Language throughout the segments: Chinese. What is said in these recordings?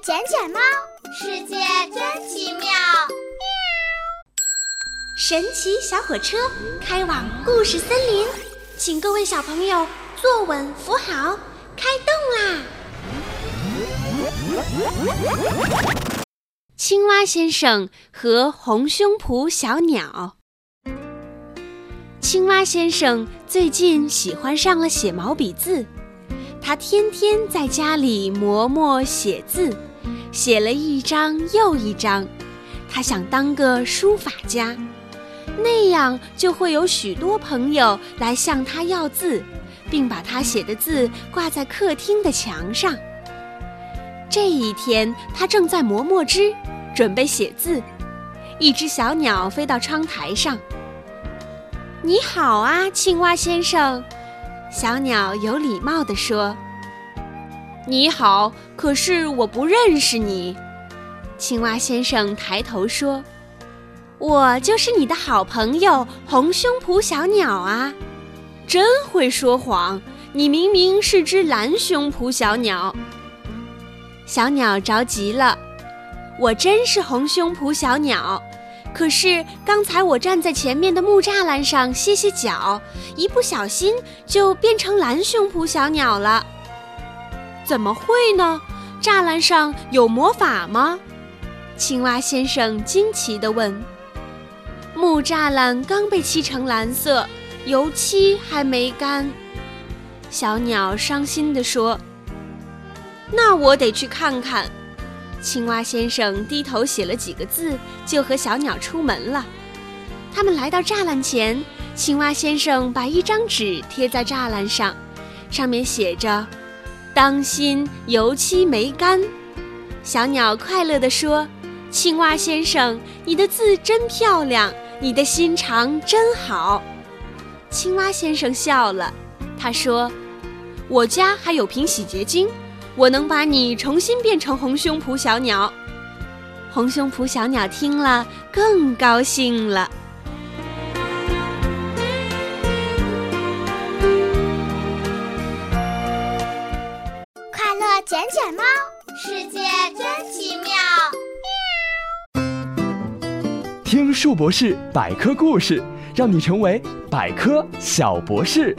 捡捡猫，世界真奇妙。 神奇小火车开往故事森林，请各位小朋友坐稳扶好，开动啦！青蛙先生和红胸脯小鸟。青蛙先生最近喜欢上了写毛笔字，他天天在家里磨墨写字，写了一张又一张。他想当个书法家，那样就会有许多朋友来向他要字，并把他写的字挂在客厅的墙上。这一天，他正在磨墨汁，准备写字。一只小鸟飞到窗台上。你好啊，青蛙先生。小鸟有礼貌地说。你好，可是我不认识你。青蛙先生抬头说，我就是你的好朋友红胸脯小鸟啊。真会说谎，你明明是只蓝胸脯小鸟。小鸟着急了，我真是红胸脯小鸟，可是刚才我站在前面的木栅栏上歇歇脚，一不小心就变成蓝胸脯小鸟了。怎么会呢？栅栏上有魔法吗？青蛙先生惊奇地问。木栅栏刚被漆成蓝色，油漆还没干。小鸟伤心地说，那我得去看看。青蛙先生低头写了几个字，就和小鸟出门了。他们来到栅栏前，青蛙先生把一张纸贴在栅栏上，上面写着，当心油漆没干。小鸟快乐地说，青蛙先生，你的字真漂亮，你的心肠真好。青蛙先生笑了，他说，我家还有瓶洗洁精，我能把你重新变成红胸脯小鸟。红胸脯小鸟听了更高兴了。 快乐捡捡猫，世界真奇妙。 听树博士百科故事，让你成为百科小博士。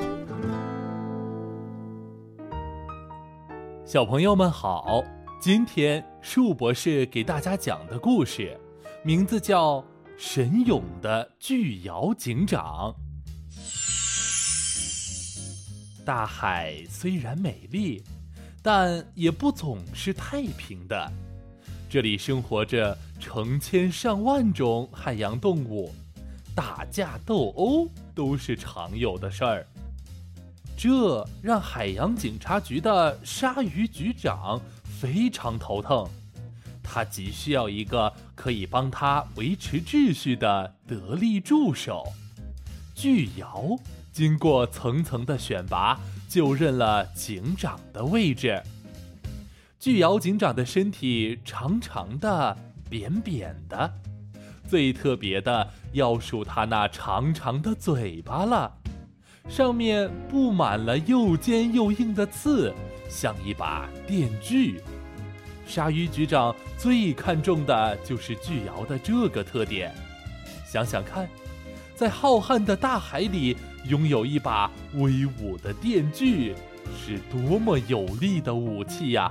小朋友们好，今天树博士给大家讲的故事名字叫《神勇的巨摇警长》。大海虽然美丽，但也不总是太平的。这里生活着成千上万种海洋动物，打架斗殴都是常有的事儿。这让海洋警察局的鲨鱼局长非常头疼，他急需要一个可以帮他维持秩序的得力助手。巨摇经过层层的选拔，就任了警长的位置。巨摇警长的身体长长的、扁扁的，最特别的要数他那长长的嘴巴了。上面布满了又尖又硬的刺，像一把电锯。鲨鱼局长最看重的就是巨摇的这个特点。想想看，在浩瀚的大海里拥有一把威武的电锯，是多么有力的武器呀！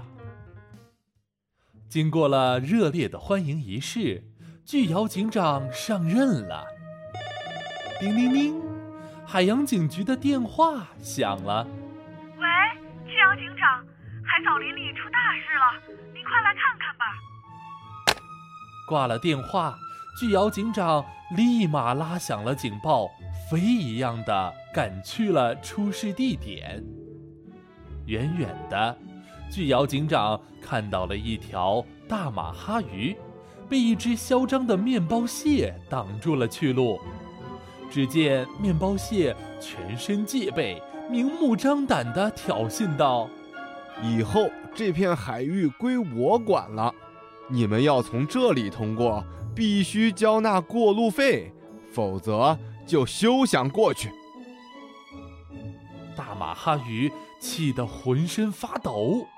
经过了热烈的欢迎仪式，巨摇警长上任了。叮铃铃，海洋警局的电话响了。 喂，巨摇警长，海藻林里出大事了，你快来看看吧。 挂了电话，巨摇警长立马拉响了警报，飞一样的赶去了出事地点。远远的，巨摇警长看到了一条大马哈鱼，被一只嚣张的面包蟹挡住了去路。只见面包蟹全身戒备，明目张胆地挑衅道， 以后这片海域归我管了，你们要从这里通过，必须交纳过路费，否则就休想过去。 大马哈鱼气得浑身发抖，